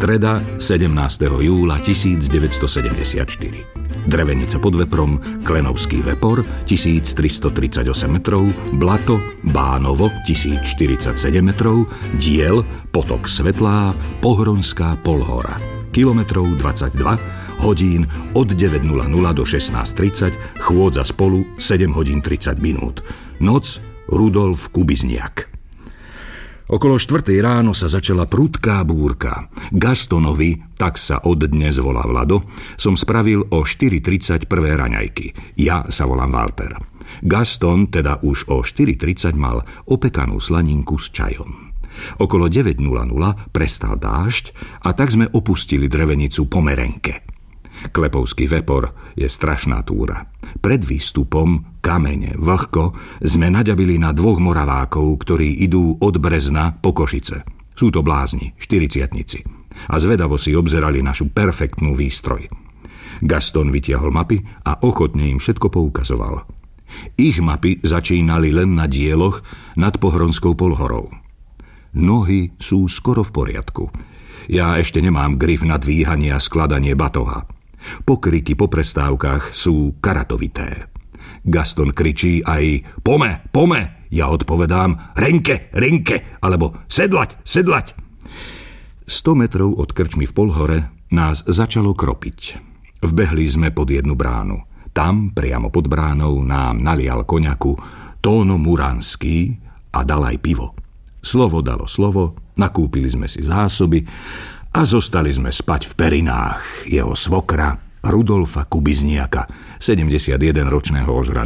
Streda 17. júla 1974. Drevenica pod Veprom, Klenovský Vepor 1338 metrov, Blato, Bánovo 1047 metrov, Diel, Potok Svetlá, Pohronská Polhora. Kilometrov 22, hodín od 9.00 do 16.30, chôdza spolu 7 hodín 30 minút. Noc Rudolf Kubizniak. Okolo 4. ráno sa začala prudká búrka. Gastonovi, tak sa od dnes volá Vlado, som spravil o 4.30 prvé raňajky. Ja sa volám Walter. Gaston teda už o 4.30 mal opekanú slaninku s čajom. Okolo 9.00 prestal dážď a tak sme opustili Drevenicu po Merenke. Klepovský Vepor je strašná túra. Pred výstupom, kamene, vlhko, sme naďabili na 2 Moravákov, ktorí idú od Brezna po Košice. Sú to blázni, 40-tnici. A zvedavo si obzerali našu perfektnú výstroj. Gaston vytiahol mapy a ochotne im všetko poukazoval. Ich mapy začínali len na Dieloch nad Pohronskou Polhorou. Nohy sú skoro v poriadku. Ja ešte nemám grif na dvíhanie a skladanie batoha. Pokriky po prestávkach sú karatovité. Gaston kričí aj pome, pome. Ja odpovedám renke, renke, alebo sedlať, sedlať. 100 metrov od krčmy v Polhore nás začalo kropiť. Vbehli sme pod jednu bránu. Tam, priamo pod bránou, nám nalial koňaku Tóno Muranský a dal aj pivo. Slovo dalo slovo, nakúpili sme si zásoby a zostali sme spať v perinách jeho svokra Rudolfa Kubizniaka, 71-ročného ožrana.